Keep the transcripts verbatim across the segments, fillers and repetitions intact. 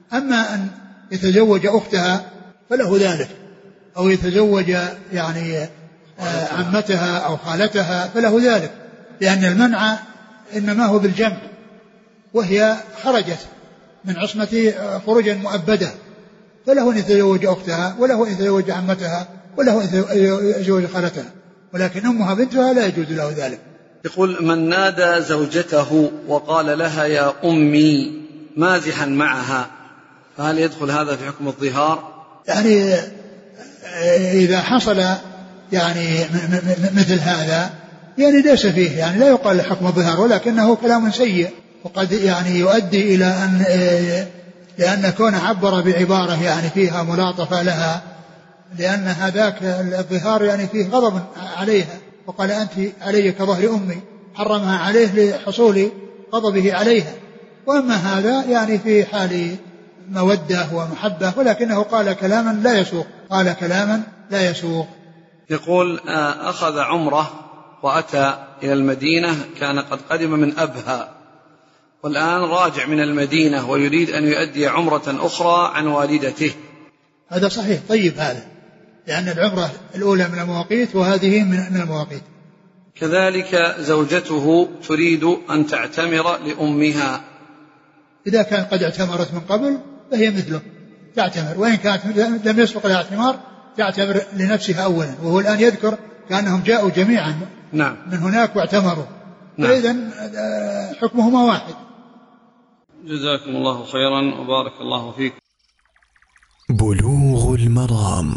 أما أن يتزوج أختها فله ذلك، أو يتزوج يعني عمتها أو خالتها فله ذلك، لأن المنع إنما هو بالجمع، وهي خرجت من عصمة خروجا مؤبدة، فله أن يتزوج أختها، وله أن يتزوج عمتها، وله أن يتزوج خالتها، ولكن أمها بنتها لا يجوز له ذلك. يقول: من نادى زوجته وقال لها يا أمي مازحا معها، فهل يدخل هذا في حكم الظهار؟ يعني إذا حصل يعني مثل هذا يعني ليس فيه، يعني لا يقال حكم الظهار، ولكنه كلام سيء، وقد يعني يؤدي إلى أن لأن كون عبر بعبارة يعني فيها ملاطفة لها، لأن هذاك الظهار يعني فيه غضب عليها، وقال أنت علي كظهر أمي، حرمها عليه لحصول غضبه عليها. وأما هذا يعني في حال مودة ومحبة، ولكنه قال كلاما لا يسوق، قال كلاما لا يسوق. يقول: أخذ عمره وأتى إلى المدينة، كان قد قدم من أبها، والآن راجع من المدينة ويريد أن يؤدي عمرة أخرى عن والدته. هذا صحيح، طيب هذا، لأن العمرة الأولى من المواقيت وهذه من المواقيت. كذلك زوجته تريد أن تعتمر لأمها، إذا كان قد اعتمرت من قبل فهي مثله تعتمر، وإن كانت لم يسبق لها اعتمار تعتمر لنفسها أولا، وهو الآن يذكر كأنهم جاءوا جميعا نعم. من هناك واعتمروا، نعم. فإذن حكمهما واحد. جزاكم الله خيرا وبارك الله فيك. بلوغ المرام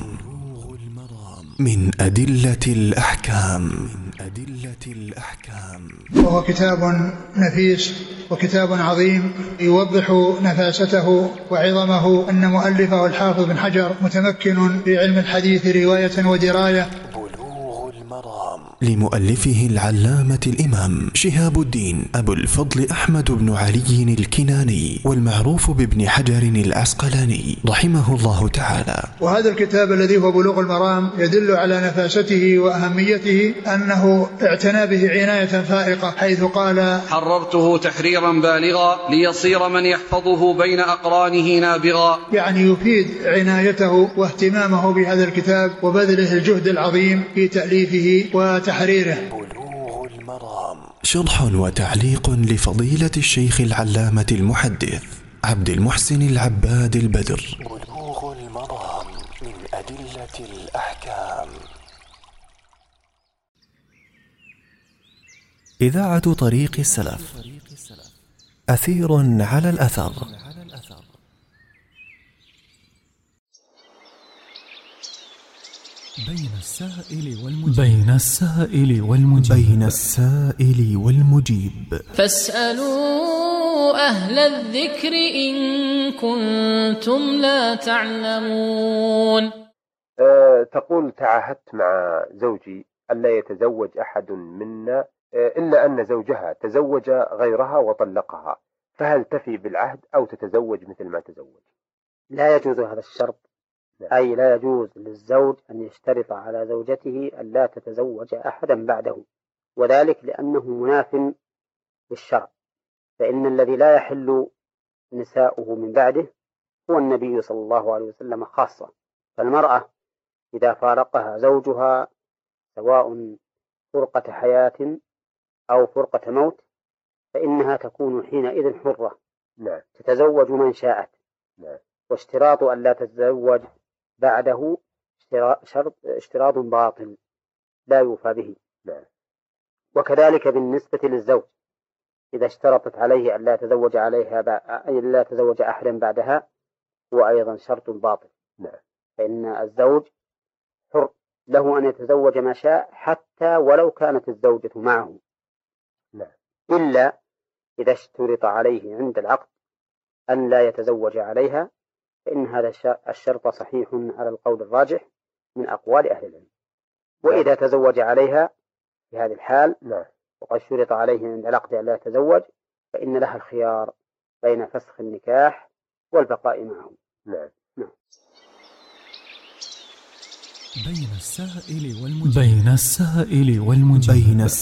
من أدلة الأحكام. أدلة الأحكام. وهو كتاب نفيس وكتاب عظيم يوضح نفاسته وعظمه، أن مؤلفه الحافظ بن حجر متمكن في علم الحديث رواية ودراية. بلوغ المرام لمؤلفه العلامة الإمام شهاب الدين أبو الفضل أحمد بن علي الكناني، والمعروف بابن حجر العسقلاني رحمه الله تعالى. وهذا الكتاب الذي هو بلوغ المرام يدل على نفاسته وأهميته، أنه اعتنى به عناية فائقة، حيث قال: حررته تحريرا بالغا ليصير من يحفظه بين أقرانه نابغا. يعني يفيد عنايته واهتمامه بهذا الكتاب وبذله الجهد العظيم في تأليفه وتحريره. بلوغ المرام شرح وتعليق لفضيلة الشيخ العلامة المحدث عبد المحسن العباد البدر. بلوغ المرام من أدلة الأحكام. إذاعة طريق السلف، أثير على الأثر. بين السائل والمجيب بين السائل والمجيب بين السائل والمجيب فاسألوا أهل الذكر إن كنتم لا تعلمون. أه تقول: تعاهدت مع زوجي ألا يتزوج أحد منا إلا أن زوجها تزوج غيرها وطلقها، فهل تفي بالعهد أو تتزوج مثل ما تزوج؟ لا يجوز هذا الشرط، أي لا يجوز للزوج أن يشترط على زوجته أن لا تتزوج أحدا بعده، وذلك لأنه مناف للشرع، فإن الذي لا يحل نساؤه من بعده هو النبي صلى الله عليه وسلم خاصة. فالمرأة إذا فارقها زوجها سواء فرقة حياة أو فرقة موت فإنها تكون حينئذ حرة، لا. تتزوج من شاءت، لا. واشتراط أن لا تتزوج بعده شرط اشتراط باطل لا يوفى به. لا. وكذلك بالنسبة للزوج إذا اشترطت عليه أن لا تزوج عليها أن لا تزوج أحدا بعدها هو أيضا شرط باطل. لا. فإن الزوج حر له أن يتزوج ما شاء حتى ولو كانت الزوجة معه، لا. إلا إذا اشترط عليه عند العقد أن لا يتزوج عليها، فإن هذا الشرط صحيح على القول الراجح من أقوال أهل العلم. وإذا تزوج عليها في هذه الحال لا. وقد شرط عليه عند العقد أن لا يتزوج، فإن لها الخيار بين فسخ النكاح والبقاء معه. لا. نعم. بين السائل والمجيب بين السائل والمجيب بين